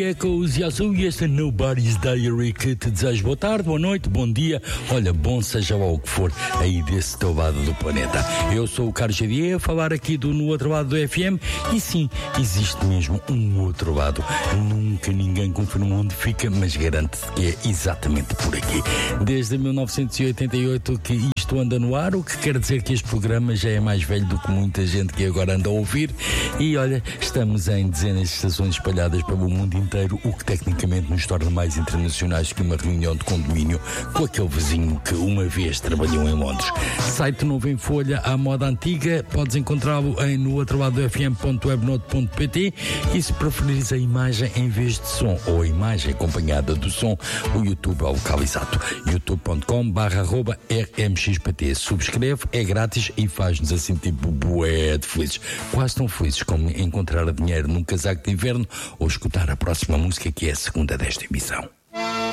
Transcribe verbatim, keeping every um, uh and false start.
é com o Zé Azul e este é Nobody's Diary que te desejo boa tarde, boa noite, bom dia, olha, bom seja lá o que for aí desse teu lado do planeta. Eu sou o Carlos Xavier, a falar aqui do No Outro Lado do F M e sim, existe mesmo um outro lado. Nunca ninguém confirmou onde fica, mas garanto-te que é exatamente por aqui. Desde mil novecentos e oitenta e oito que isto anda no ar, o que quer dizer que este programa já é mais velho do que muita gente que agora anda a ouvir e olha, estamos em dezenas de estações espalhadas pelo mundo inteiro, o que tecnicamente nos torna mais internacionais que uma reunião de condomínio com aquele vizinho que uma vez trabalhou em Londres. Site novo em folha à moda antiga, podes encontrá-lo em no outro lado do f m ponto webnote ponto p t e se preferires a imagem em vez de som ou a imagem acompanhada do som, o YouTube é o local exato, youtube ponto com barra arroba r m x p t. Subscreve, é grátis e faz-nos assim tipo bué de felizes, quase tão felizes como encontrar dinheiro num casaco de inverno ou escutar a próxima música que é a segunda desta emissão.